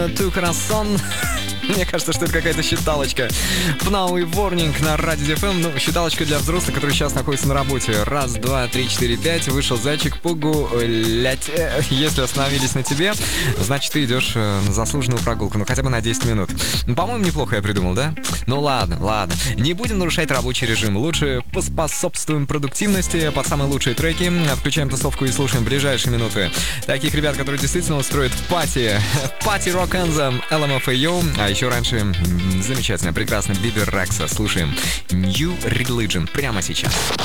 Tu Corazon. Мне кажется, что это какая-то считалочка. Pnau и Warning на Радио FM. Ну, считалочка для взрослых, которые сейчас находятся на работе. 1, 2, 3, 4, 5. Вышел зайчик, погулять. Если остановились на тебе, значит, ты идешь на заслуженную прогулку. Ну, хотя бы на 10 минут. По-моему, неплохо я придумал, да? Ну, ладно. Не будем нарушать рабочий режим. Лучше поспособствуем продуктивности под самые лучшие треки. Включаем тусовку и слушаем ближайшие минуты таких ребят, которые действительно устроят пати. Пати Rock Anthem, LMFAO. А еще раньше замечательно, прекрасно Бибер Рекса. Слушаем New Religion прямо сейчас.